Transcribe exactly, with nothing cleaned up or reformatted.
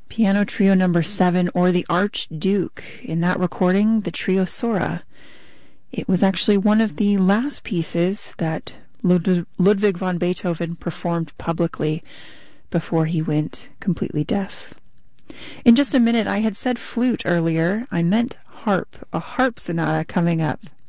Piano Trio number seven, or the Archduke. In that recording, the Trio Sora. It was actually one of the last pieces that Lud- Ludwig van Beethoven performed publicly before he went completely deaf. In just a minute, I had said flute earlier. I meant harp, a harp sonata coming up.